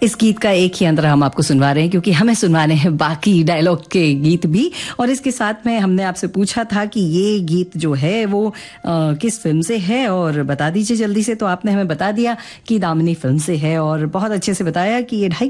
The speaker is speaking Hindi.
इस गीत का एक ही अंतर हम आपको सुनवा रहे हैं क्योंकि हमें सुनवाने हैं बाकी डायलॉग के गीत भी। और इसके साथ में हमने आपसे पूछा था कि ये गीत जो है वो किस फिल्म से है, और बता दीजिए जल्दी से। तो आपने हमें बता दिया कि दामिनी फिल्म से है, और बहुत अच्छे से बताया कि ये 2.5